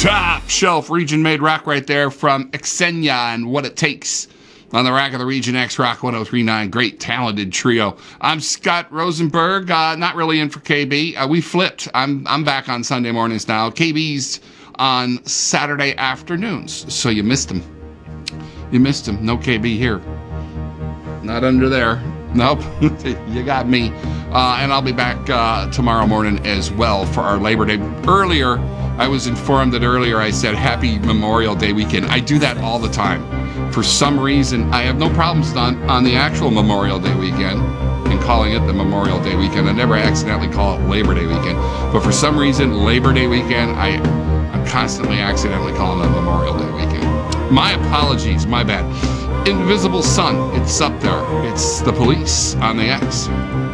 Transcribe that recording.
Top shelf region-made rock right there from Xenia and What It Takes on the Rack of the Region X Rock 103.9. Great, talented trio. I'm Scott Rosenberg, not really in for KB. We flipped. I'm back on Sunday mornings now. KB's on Saturday afternoons, so you missed him. You missed him. No KB here. Not under there. Nope. You got me. And I'll be back tomorrow morning as well for our Labor Day. Earlier, I was informed that earlier I said Happy Memorial Day weekend. I do that all the time. For some reason, I have no problems on the actual Memorial Day weekend and calling it the Memorial Day weekend. I never accidentally call it Labor Day weekend. But for some reason, Labor Day weekend, I'm constantly accidentally calling it Memorial Day weekend. My apologies, my bad. Invisible Sun, it's up there. It's the Police on the X.